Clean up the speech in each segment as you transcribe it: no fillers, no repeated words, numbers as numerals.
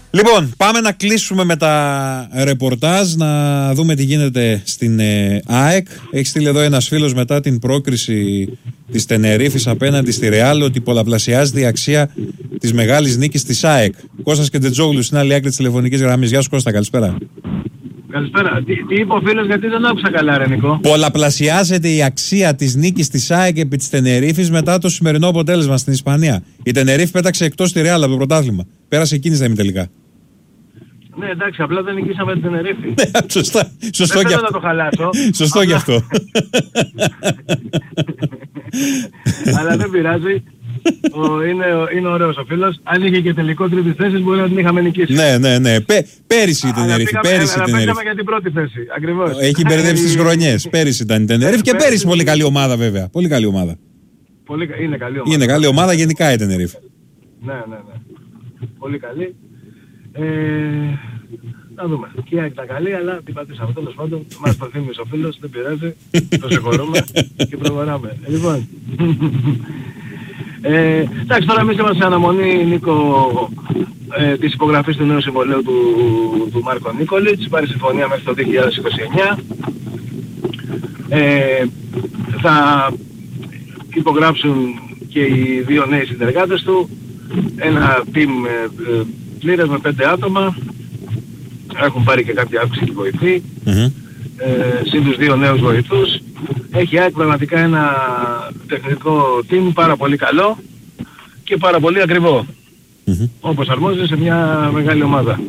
Λοιπόν, πάμε να κλείσουμε με τα ρεπορτάζ, να δούμε τι γίνεται στην ΑΕΚ. Έχει στείλει εδώ ένας φίλος μετά την πρόκριση της Τενερίφης απέναντι στη Ρεάλ ότι πολλαπλασιάζεται η αξία της μεγάλης νίκης της ΑΕΚ. Κώστας Κεντετζόγλου στην άλλη άκρη της τηλεφωνικής γραμμής. Γεια σου Κώστα, καλησπέρα. Καλησπέρα. Τι είπε ο φίλος, γιατί δεν άκουσα καλά ρε Νικό. Πολλαπλασιάζεται η αξία της νίκης της ΑΕΚ επί της Τενερίφης μετά το σημερινό αποτέλεσμα στην Ισπανία. Η Τενερίφη πέταξε εκτός τη Ρεάλ από το πρωτάθλημα. Πέρασε εκείνη στα ημιτελικά. Ναι, εντάξει, απλά δεν νικήσαμε την Τενερίφη. Σωστά. Σωστό δεν και θέλω αυτό. να το χαλάσω. Σωστό και αυτό. Αλλά δεν πειράζει. Είναι ωραίος ο φίλος. Αν είχε και τελικό τρίτης θέσης μπορεί να την είχαμε νικήσει. Ναι. Πέρυσι η Τενερίφη. Αλλά πήγαμε για την πρώτη θέση. Ακριβώς. Έχει μπερδέψει τις χρονιές. Πέρυσι ήταν η Τενερίφη και πέρυσι πολύ καλή ομάδα βέβαια. Πολύ καλή ομάδα. Είναι καλή ομάδα. Είναι καλή ομάδα γενικά η Τενερίφη. Ναι. Πολύ καλή. Να δούμε. Και η ΑΕΚ ήταν καλή, αλλά την πατήσαμε. Τέλος πάντων, μας το θύμισε ο φίλος, δεν πειράζει. Το συγχωρούμε και προχωράμε. Λοιπόν. Εντάξει, τώρα εμείς είμαστε σε αναμονή, Νίκο, της υπογραφής του νέου συμβολέου του Μάρκο Νίκολιτς. Πάρει συμφωνία μέχρι το 2029. Θα υπογράψουν και οι δύο νέοι συνεργάτες του. Ένα team πλήρες με 5 άτομα. Έχουν πάρει και κάποια αύξηση βοηθή. Συν τους 2 νέους βοηθούς. Έχει πραγματικά ένα τεχνικό team πάρα πολύ καλό και πάρα πολύ ακριβό. Όπως αρμόζει σε μια μεγάλη ομάδα.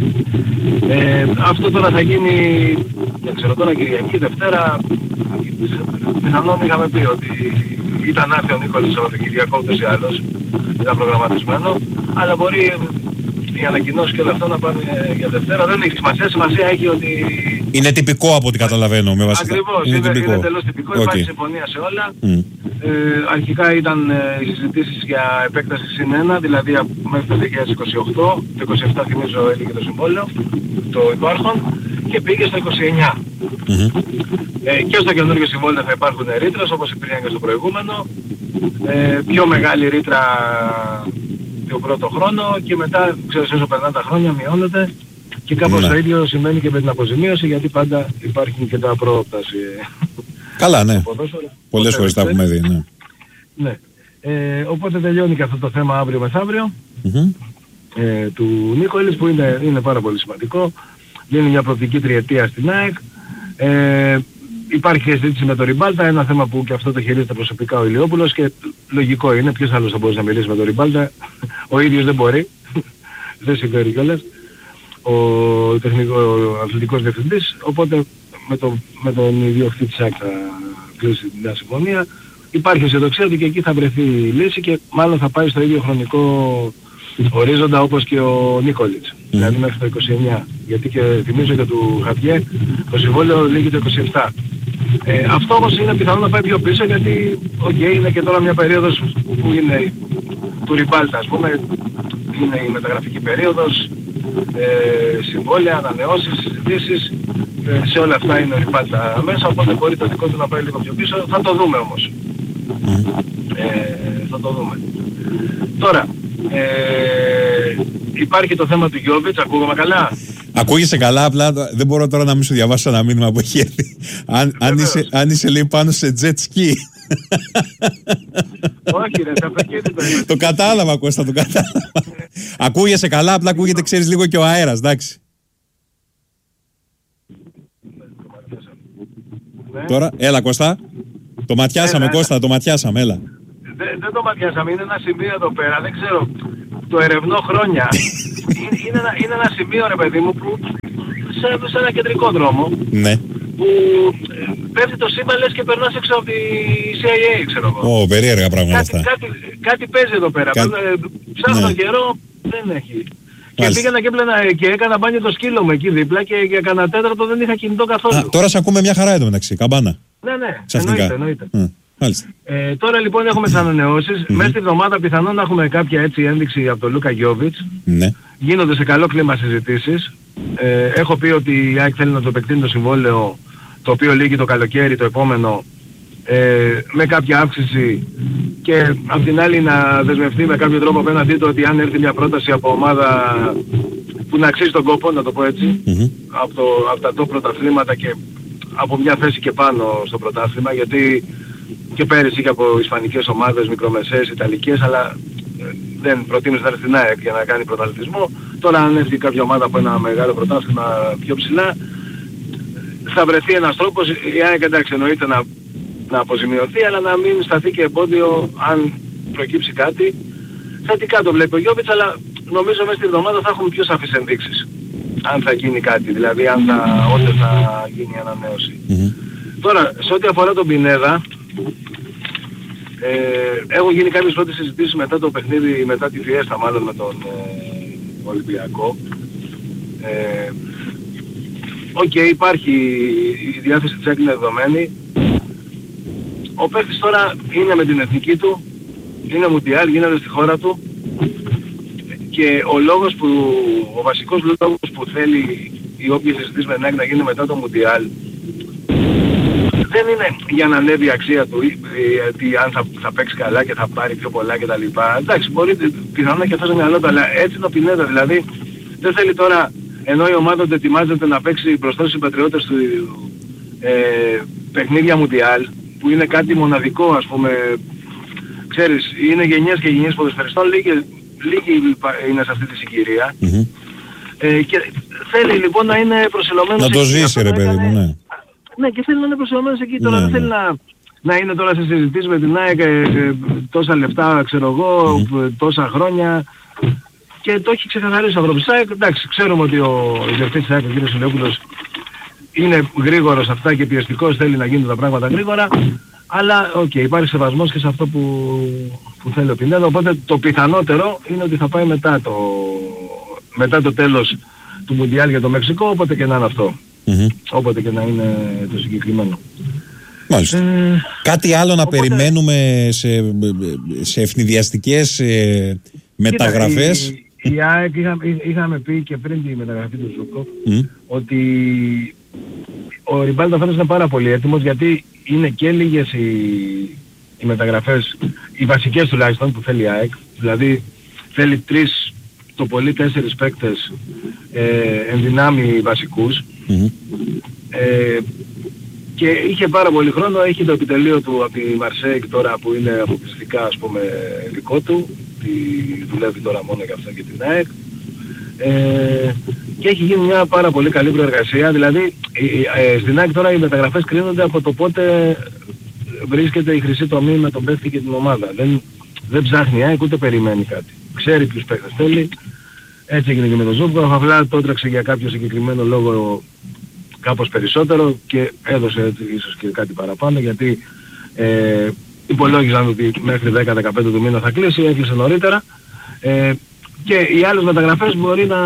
Αυτό τώρα θα γίνει, δεν ξέρω τώρα, Κυριακή, Δευτέρα. Πιθανόν είχαμε πει ότι ήταν άρθει ο Νίκολης το Κυριακό ούτως ή άλλως. Ήταν προγραμματισμένο. Αλλά μπορεί οι ανακοινώσεις και όλα αυτά να πάνε για Δευτέρα. Δεν έχει σημασία. Σημασία έχει ότι... Είναι τυπικό από ό,τι καταλαβαίνω με βασικά. Ακριβώς. Είναι τελώς τυπικό. Υπάρχει συμφωνία σε όλα. Αρχικά ήταν οι συζητήσεις για επέκταση συν 1, δηλαδή μέχρι το 2028. Το 27 θυμίζω έλεγε το συμβόλαιο, το υπάρχον, και πήγε στο 29. Και στο καινούργιο συμβόλαιο θα υπάρχουν ρήτρες όπως υπήρχαν και στο προηγούμενο. Πιο μεγάλη ρήτρα το πρώτο χρόνο και μετά, ξέρεις, όσο περνάνε τα χρόνια μειώνεται και κάπως το ίδιο σημαίνει και με την αποζημίωση, γιατί πάντα υπάρχει και τα πρόπταση. Καλά, ναι. Πολλές φορές τα έχουμε δει, ναι. Ναι. Οπότε τελειώνει και αυτό το θέμα αύριο μεθαύριο του Νίκολης, που είναι πάρα πολύ σημαντικό. Δίνει μια προοπτική τριετία στην ΑΕΚ. Υπάρχει συζήτηση με τον Ριμπάλτα, ένα θέμα που και αυτό το χειρίζεται προσωπικά ο Ηλιόπουλος και λογικό είναι, ποιος άλλος θα μπορούσε να μιλήσει με τον Ριμπάλτα, ο ίδιος δεν μπορεί, δεν συμφέρει κιόλας, ο αθλητικός διευθυντής, οπότε με τον ιδιοκτήτη της ΑΕΚ θα κλείσει την νέα συμφωνία. Υπάρχει αισιοδοξία ότι και εκεί θα βρεθεί η λύση και μάλλον θα πάει στο ίδιο χρονικό ορίζοντα όπως και ο Νίκολιτς, δηλαδή μέχρι το 29. Γιατί και θυμίζω και του Χαβιέ το συμβόλαιο λήγει το 27. Αυτό όμως είναι πιθανό να πάει πιο πίσω, γιατί είναι και τώρα μια περίοδος που είναι του Ριμπάλτα, ας πούμε, είναι η μεταγραφική περίοδος, συμβόλαια, ανανεώσεις, συζητήσεις, σε όλα αυτά είναι ο Ριμπάλτα μέσα, οπότε μπορεί το δικό του να πάει λίγο πιο πίσω, θα το δούμε όμως. Θα το δούμε. Τώρα, υπάρχει το θέμα του Γιώβιτς, ακούγομαι καλά? Ακούγεσαι καλά, απλά δεν μπορώ τώρα να μην σου διαβάσω ένα μήνυμα που έχει έρθει. Αν είσαι λέει πάνω σε jet ski. Όχι ρε, θα πεκίνητο είναι. Το κατάλαβα Κώστα, το κατάλαβα. Ακούγεσαι καλά, απλά ακούγεται, ξέρεις, λίγο και ο αέρας, εντάξει. Τώρα, έλα Κώστα. Το ματιάσαμε Κώστα, το ματιάσαμε, έλα. Δεν το ματιάσαμε, είναι ένα σημείο εδώ πέρα, δεν ξέρω, το ερευνώ χρόνια. είναι ένα σημείο ρε παιδί μου που σε ένα κεντρικό δρόμο, ναι, που πέφτει το σήμα λες και περνάς έξω από τη CIA, ξέρω εγώ. Περίεργα πράγματα αυτά. Κάτι παίζει εδώ πέρα, ψάχνω καιρό, δεν έχει. Και πήγαινα και έκανα μπάνιο το σκύλο μου εκεί δίπλα και για κανένα τέταρτο δεν είχα κινητό καθόλου. Τώρα σε ακούμε μια χαρά εδώ μεταξύ, καμπάνα. Ναι, εννοείται. Μάλιστα. Τώρα λοιπόν έχουμε τις ανανεώσεις. Μέσα στη εβδομάδα πιθανόν να έχουμε κάποια έτσι ένδειξη από τον Λούκα Γιώβιτς. Ναι. Γίνονται σε καλό κλίμα συζητήσεις. Έχω πει ότι η ΑΕΚ θέλει να το επεκτείνει το συμβόλαιο, το οποίο λήγει το καλοκαίρι το επόμενο, με κάποια αύξηση, και απ' την άλλη να δεσμευτεί με κάποιο τρόπο απέναντί του ότι αν έρθει μια πρόταση από ομάδα που να αξίζει τον κόπο, να το πω έτσι, από τα top πρωταθλήματα και από μια θέση και πάνω στο πρωτάθλημα, γιατί και πέρυσι είχε από ισπανικές ομάδες, μικρομεσαίες, ιταλικές, αλλά δεν προτίμησε να έρθει στην ΑΕΚ για να κάνει πρωταθλητισμό. Τώρα αν έρθει κάποια ομάδα από ένα μεγάλο πρωτάθλημα πιο ψηλά, θα βρεθεί ένας τρόπος, η ΑΕΚ εντάξει εννοείται να αποζημιωθεί, αλλά να μην σταθεί και εμπόδιο αν προκύψει κάτι. Θετικά το βλέπει ο Γιώβιτς, αλλά νομίζω μέσα στην εβδομάδα θα έχουμε πιο σαφείς ενδείξεις. Αν θα γίνει κάτι, δηλαδή αν όντως θα γίνει ανανέωση. Τώρα, σε ό,τι αφορά τον Πινέδα, έχουν γίνει κάποιες πρώτες συζητήσεις μετά το παιχνίδι, μετά τη φιέστα μάλλον με τον Ολυμπιακό. Υπάρχει η διάθεση της ΑΕΚ είναι δεδομένη. Ο παίκτης τώρα είναι με την εθνική του, είναι μουντιάλ, γίνεται στη χώρα του και ο βασικός λόγος που θέλει οι όποιες συζητήσεις με την ΑΕΚ να γίνει μετά το μουντιάλ δεν είναι για να ανέβει η αξία του ή αν θα παίξει καλά και θα πάρει πιο πολλά κτλ. Εντάξει, μπορεί πιθανόν και αυτό στο μυαλό του, αλλά έτσι είναι ο Πινέδα, δηλαδή δεν θέλει τώρα, ενώ η ομάδα του ετοιμάζεται να παίξει μπροστά στους συμπατριώτες του παιχνίδια μουντιάλ, που είναι κάτι μοναδικό, ας πούμε, ξέρεις, είναι γενιές και γενιές ποδοσφαιριστών, λίγοι είναι σε αυτή τη συγκυρία. Και θέλει λοιπόν να είναι προσιλωμένος να το ζήσει ρε παιδί μου, ναι. Ναι, και θέλει να είναι προσιλωμένος εκεί, τώρα δεν θέλει να είναι τώρα σε συζητήσεις με την ΑΕΚ τόσα λεφτά, ξέρω εγώ, τόσα χρόνια. Και το έχει ξεκαθαρίσει ο άνθρωπος της ΑΕΚ. Εντάξει, ξέρουμε ότι ο διευθυντής της ΑΕΚ, ο κ. Ηλιόπουλος, είναι γρήγορος σε αυτά και πιεστικός, θέλει να γίνουν τα πράγματα γρήγορα. Αλλά υπάρχει σεβασμός και σε αυτό που θέλει ο Πινέδα. Οπότε το πιθανότερο είναι ότι θα πάει μετά το τέλος του Μουντιάλ για το Μεξικό, όποτε και να είναι αυτό. Όποτε και να είναι το συγκεκριμένο. Μάλιστα. Κάτι άλλο να περιμένουμε σε ευνηδιαστικές μεταγραφές? Η ΑΕΚ είχαμε πει και πριν τη μεταγραφή του Ζούκοφ ότι ο Ριμπάλτα φαίνεται είναι πάρα πολύ έτοιμος, γιατί είναι και λίγες οι μεταγραφές, οι βασικές τουλάχιστον που θέλει η ΑΕΚ, δηλαδή θέλει 3 το πολύ 4 παίκτες ενδυνάμει βασικούς και είχε πάρα πολύ χρόνο, έχει το επιτελείο του από τη Μαρσέικ τώρα που είναι αποκλειστικά ας πούμε δικό του, δουλεύει τώρα μόνο για αυτό και την ΑΕΚ και έχει γίνει μια πάρα πολύ καλή προεργασία, δηλαδή στην ΑΕΚ τώρα οι μεταγραφές κρίνονται από το πότε βρίσκεται η χρυσή τομή με τον παίκτη και την ομάδα, δεν ψάχνει η ΑΕΚ ούτε περιμένει κάτι, ξέρει ποιους παίκτες θέλει. Έτσι έγινε και με τον Ζούγκο, απλά το έτρεξε για κάποιο συγκεκριμένο λόγο κάπως περισσότερο και έδωσε ίσως και κάτι παραπάνω, γιατί υπολόγιζαν ότι μέχρι 10-15 του μήνα θα κλείσει, έκλεισε νωρίτερα και οι άλλες μεταγραφές μπορεί να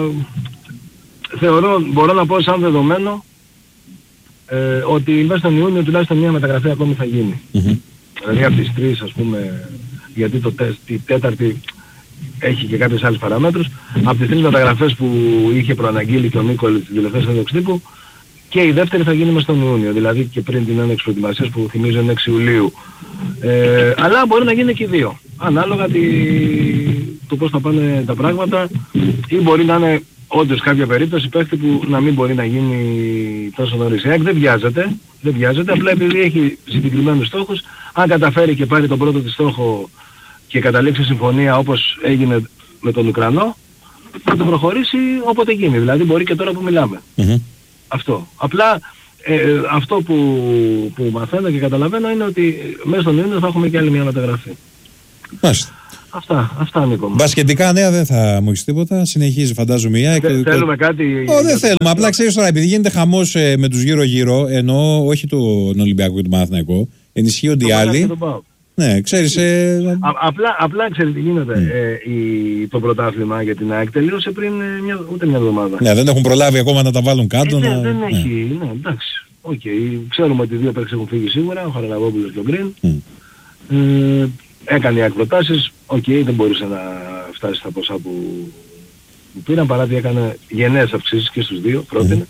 μπορώ να πω σαν δεδομένο ότι μέσα στον Ιούνιο τουλάχιστον μια μεταγραφή ακόμη θα γίνει. Δηλαδή από τις 3 ας πούμε, γιατί η τέταρτη έχει και κάποιες άλλες παραμέτρους, από τις 3 μεταγραφές που είχε προαναγγείλει και ο Νίκολ στην τελευταία συνέντευξη τύπου, και η δεύτερη θα γίνει μες τον Ιούνιο, δηλαδή και πριν την έναρξη προετοιμασίας που θυμίζω είναι 6 Ιουλίου. Αλλά μπορεί να γίνει και οι 2, ανάλογα το πώς θα πάνε τα πράγματα, ή μπορεί να είναι όντως κάποια περίπτωση παίχτη που να μην μπορεί να γίνει τόσο νωρίς. Δεν βιάζεται, απλά επειδή έχει συγκεκριμένους στόχους, αν καταφέρει και πάρει τον πρώτο της στόχο και καταλήξει συμφωνία όπως έγινε με τον Ουκρανό, θα το προχωρήσει όποτε γίνει. Δηλαδή μπορεί και τώρα που μιλάμε. Αυτό. Απλά αυτό που μαθαίνω και καταλαβαίνω είναι ότι μέσα στον Ιούνιο θα έχουμε και άλλη μια μεταγραφή. Μάλιστα. Αυτά Νίκο. Μπασκετικά νέα δεν θα μου έχεις τίποτα. Συνεχίζει φαντάζομαι η ΑΕΚ. Θέλουμε κάτι? Δεν θέλουμε. Απλά ξέρεις τώρα, επειδή γίνεται χαμός με τους γύρω-γύρω, ενώ όχι τον Ολυμπιακό και τον Παναθηναϊκό, ενισχύονται οι άλλοι. Ναι, ξέρεις... Απλά ξέρεις τι γίνεται. Το πρωτάθλημα για την ΑΕΚ τελείωσε πριν ούτε μια εβδομάδα. Ναι, δεν έχουν προλάβει ακόμα να τα βάλουν κάτω. Δεν έχει, ναι, εντάξει. Ξέρουμε ότι 2 παίκτες έχουν φύγει σίγουρα, ο Χαραλαμπόπουλος και ο Γκριν. Έκανε οι ΑΕΚ προτάσεις, δεν μπορούσε να φτάσει στα ποσά που πήραν, παρά ότι έκανε γενναίες αυξήσεις και στους 2, πρότεινε.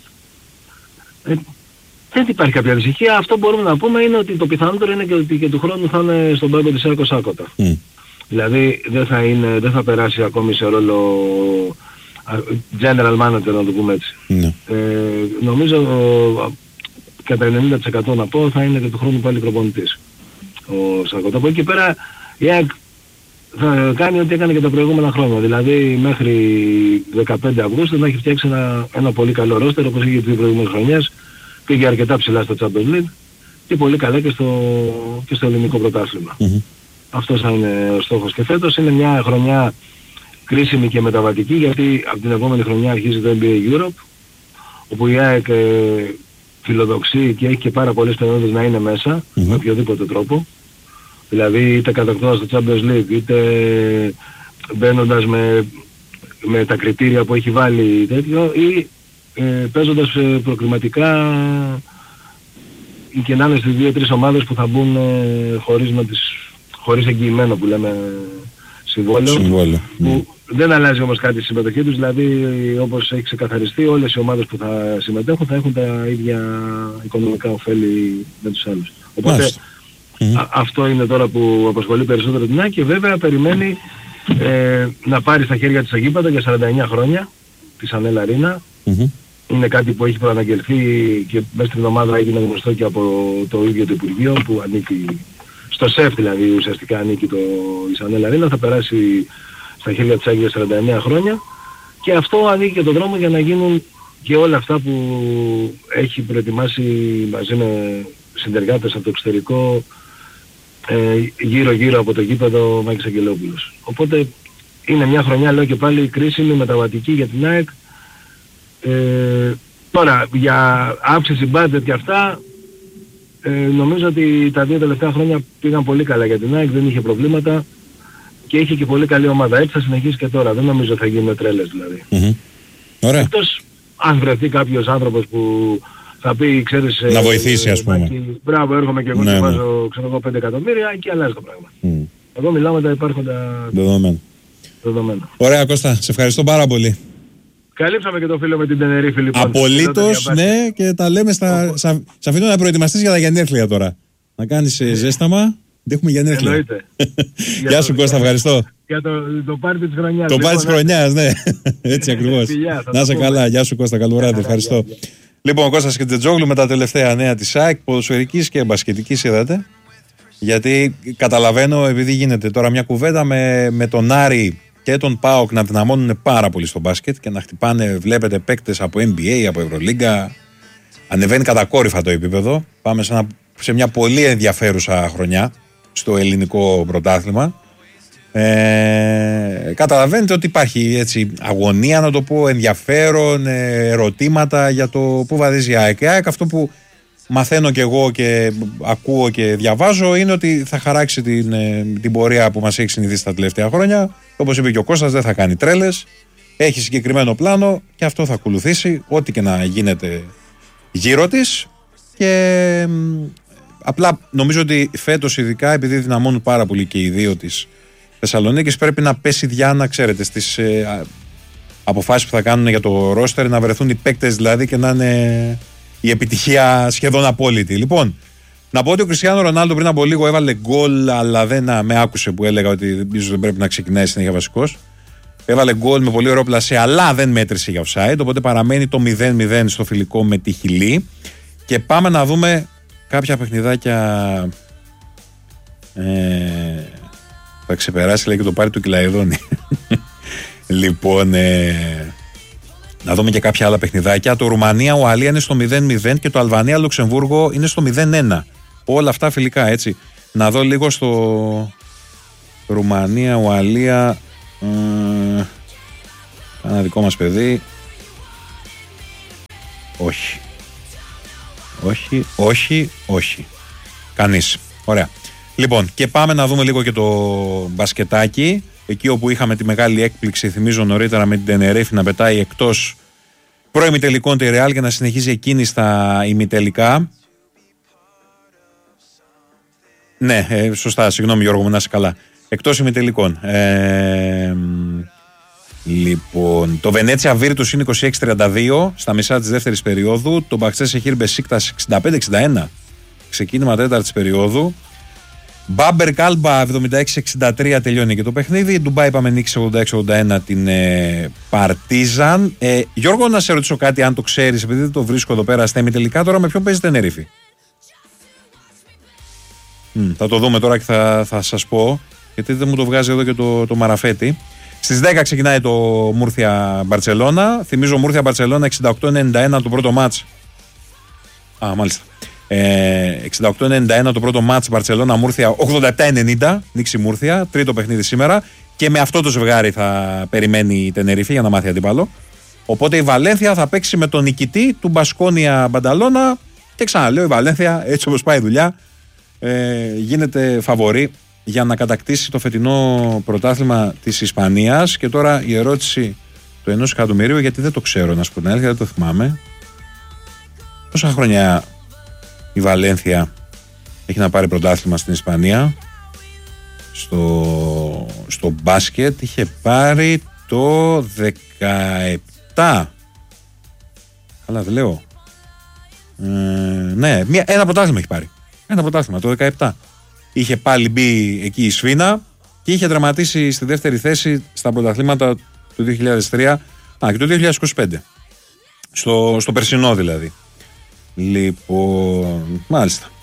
Δεν υπάρχει κάποια ανησυχία. Αυτό μπορούμε να πούμε είναι ότι το πιθανότερο είναι και ότι και του χρόνου θα είναι στον πάγκο της Σάκο-Σάκοτα. Δηλαδή δεν θα περάσει ακόμη σε ρόλο general manager, να το πούμε έτσι. Ναι. Νομίζω κατά 90% να πω θα είναι και του χρόνου πάλι προπονητής ο Σακοτά. Από εκεί και πέρα η ΑΕΚ θα κάνει ό,τι έκανε και τα προηγούμενα χρόνια. Δηλαδή μέχρι 15 Αυγούστου θα έχει φτιάξει ένα πολύ καλό ρόστερ, όπως είχε τις προηγούμενες χρονιές. Πήγε αρκετά ψηλά στο Champions League και πολύ καλά και στο ελληνικό πρωτάθλημα. Αυτός θα είναι ο στόχος. Και φέτος είναι μια χρονιά κρίσιμη και μεταβατική, γιατί από την επόμενη χρονιά αρχίζει το NBA Europe, όπου η ΑΕΚ φιλοδοξεί και έχει και πάρα πολλές περιόδους να είναι μέσα, με οποιοδήποτε τρόπο. Δηλαδή είτε κατακτώντας το Champions League, είτε μπαίνοντας με τα κριτήρια που έχει βάλει τέτοιο, ή παίζοντας προκριματικά και να είναι στις 2-3 ομάδες που θα μπουν χωρίς εγγυημένο που λέμε συμβόλαιο. Που δεν αλλάζει όμως κάτι στη συμμετοχή τους, δηλαδή όπως έχει ξεκαθαριστεί όλες οι ομάδες που θα συμμετέχουν θα έχουν τα ίδια οικονομικά ωφέλη με τους άλλους. Οπότε αυτό είναι τώρα που απασχολεί περισσότερο την ΑΕΚ και βέβαια περιμένει να πάρει στα χέρια της αγίπαντα για 49 χρόνια της Ανέλ Αρίνα. Είναι κάτι που έχει προαναγγελθεί και μέσα στην εβδομάδα έγινε γνωστό και από το ίδιο το Υπουργείο που ανήκει στο ΣΕΦ, δηλαδή ουσιαστικά ανήκει η Ανέλ Αρίνα, θα περάσει στα χέρια της ΑΕΚ για 49 χρόνια και αυτό ανοίγει και τον δρόμο για να γίνουν και όλα αυτά που έχει προετοιμάσει μαζί με συνεργάτες από το εξωτερικό γύρω-γύρω από το γήπεδο Μάκης Αγγελόπουλος. Οπότε είναι μια χρονιά, λέω και πάλι, κρίσιμη, μεταβατική για την ΑΕΚ. Τώρα, για αύξηση budget και αυτά, νομίζω ότι τα 2 τελευταία χρόνια πήγαν πολύ καλά για την ΑΕΚ, δεν είχε προβλήματα και είχε και πολύ καλή ομάδα. Έτσι θα συνεχίσει και τώρα, δεν νομίζω θα γίνουν τρέλες δηλαδή. Ωραία. Εκτός αν βρεθεί κάποιος άνθρωπος που θα πει, ξέρεις... να βοηθήσει, ας πούμε. Μπράβο, έρχομαι και εγώ και βάζω, ξέρω εγώ, 5 εκατομμύρια και αλλάζει το πράγμα. Εγώ μιλάω με τα υπάρχοντα δεδομένα. Ωραία, Κώστα, σε ευχαριστώ πάρα πολύ. Καλύψαμε και το φίλο με την Τενερίφη, λοιπόν. Απολύτως, ναι, και τα λέμε σε αφήνω να προετοιμαστείς για τα γενέθλια τώρα. Να κάνεις ζέσταμα, δεν έχουμε γενέθλια. Εννοείται. Γεια σου, Κώστα, ευχαριστώ. Για το πάρτι της χρονιάς. Το πάρτι της χρονιάς, ναι. Έτσι ακριβώς. Να είσαι καλά. Γεια σου, Κώστα, καλό βράδυ, ευχαριστώ. Λοιπόν, ο Κώστας Κετζετζόγλου με τα τελευταία νέα της ΑΕΚ, ποδοσφαιρικής και μπασκετικής, είδατε. Γιατί καταλαβαίνω, επειδή γίνεται τώρα μια κουβέντα με τον Άρη και τον ΠΑΟΚ να δυναμώνουν πάρα πολύ στο μπάσκετ και να χτυπάνε, βλέπετε, παίκτες από NBA, από Ευρωλίγκα. Ανεβαίνει κατακόρυφα το επίπεδο. Πάμε σε μια πολύ ενδιαφέρουσα χρονιά στο ελληνικό πρωτάθλημα. Καταλαβαίνετε ότι υπάρχει έτσι αγωνία, να το πω, ενδιαφέρον, ερωτήματα για το πού βαδίζει η ΑΕΚ. Αυτό που μαθαίνω και εγώ και ακούω και διαβάζω είναι ότι θα χαράξει την πορεία που μας έχει συνηθίσει τα τελευταία χρόνια. Όπως είπε και ο Κώστας, δεν θα κάνει τρέλες, έχει συγκεκριμένο πλάνο και αυτό θα ακολουθήσει ό,τι και να γίνεται γύρω της. Και απλά νομίζω ότι φέτος, ειδικά επειδή δυναμώνουν πάρα πολύ και οι δύο της Θεσσαλονίκης, πρέπει να πέσει διάνα, ξέρετε, στις αποφάσεις που θα κάνουν για το ρόστερ, να βρεθούν οι παίκτες δηλαδή και να είναι η επιτυχία σχεδόν απόλυτη. Λοιπόν, να πω ότι ο Κριστιάνο Ρονάλντο πριν από λίγο έβαλε γκολ, αλλά δεν με άκουσε που έλεγα ότι ίσως δεν πρέπει να ξεκινάει συνέχεια βασικός. Έβαλε γκολ με πολύ ωραίο πλασέ, αλλά δεν μέτρησε για offside, οπότε παραμένει το 0-0 στο φιλικό με τη Χιλή. Και πάμε να δούμε κάποια παιχνιδάκια. Θα ξεπεράσει, λέει, και το πάρει του Κιλαϊδόνη. Λοιπόν, να δούμε και κάποια άλλα παιχνιδάκια. Το Ρουμανία-Ουαλία είναι στο 0-0 και το Αλβανία-Λουξεμβούργο είναι στο 0-1. Όλα αυτά φιλικά, έτσι. Να δω λίγο στο Ρουμανία-Ουαλία. Ένα δικό μας παιδί. Όχι. Όχι, όχι, όχι. Κανείς. Ωραία. Λοιπόν, και πάμε να δούμε λίγο και το μπασκετάκι. Εκεί όπου είχαμε τη μεγάλη έκπληξη, θυμίζω νωρίτερα, με την Τενερίφη να πετάει εκτός προημιτελικών τη Ρεάλ και να συνεχίζει εκείνη στα ημιτελικά. Ναι, σωστά, συγγνώμη Γιώργο μου, να είσαι καλά. Εκτός ημιτελικών. Λοιπόν, το Βενέτσια Βίρτους είναι 26-32 στα μισά της δεύτερης περίοδου. Το Μπαξές Εχίρ Μπεσίκτας 65-61. Ξεκίνημα τέταρτης περίοδου. Μπάμπερ Κάλμπα 76-63 τελειώνει και το παιχνίδι. Ντουμπάι είπαμε νίκη 86-81 την Παρτίζαν. Γιώργο, να σε ρωτήσω κάτι, αν το ξέρεις, επειδή δεν το βρίσκω εδώ πέρα στα ημιτελικά, τώρα με ποιον παίζει Τενερίφη? Θα το δούμε τώρα και θα σας πω, γιατί δεν μου το βγάζει εδώ και το μαραφέτη. Στις 10 ξεκινάει το Μούρθια Μπαρτσελώνα. Θυμίζω Μούρθια Μπαρτσελώνα 68-91 το πρώτο μάτς. Μάλιστα. 68-91 το πρώτο μάτς Μπαρτσελώνα Μούρθια, 87-90 νίκη Μούρθια, τρίτο παιχνίδι σήμερα, και με αυτό το ζευγάρι θα περιμένει η Τενερίφη για να μάθει αντίπαλο. Οπότε η Βαλένθια θα παίξει με τον νικητή του Μπασκόνια Μπανταλώνα, και ξαναλέω, η Βαλένθια, έτσι όπως πάει η δουλειά, γίνεται φαβορί για να κατακτήσει το φετινό πρωτάθλημα της Ισπανίας. Και τώρα η ερώτηση του 1 εκατομμυρίου, γιατί δεν το ξέρω, να σου πω την αλήθεια, δεν το θυμάμαι. Πόσα χρόνια η Βαλένθια έχει να πάρει πρωτάθλημα στην Ισπανία? Στο μπάσκετ είχε πάρει το 17. Καλά δεν λέω? Ναι, ένα πρωτάθλημα έχει πάρει. Ένα πρωτάθλημα, το 17. Είχε πάλι μπει εκεί η Σφίνα και είχε δραματίσει στη δεύτερη θέση στα πρωταθλήματα του 2003 και το 2025. Στο περσινό δηλαδή. Λοιπόν, μάλιστα.